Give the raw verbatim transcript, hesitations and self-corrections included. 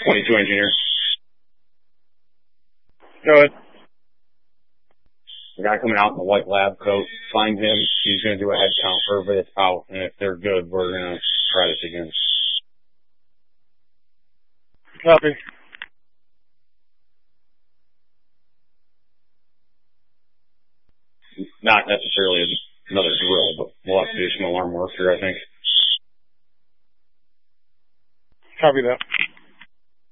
twenty-two engineer. Go ahead. The guy coming out in the white lab coat, finds him. He's going to do a head count for everybody that's out, and if they're good, we're going to try this again. Copy. Not necessarily another drill, but we'll have to do some alarm work here, I think. Copy that.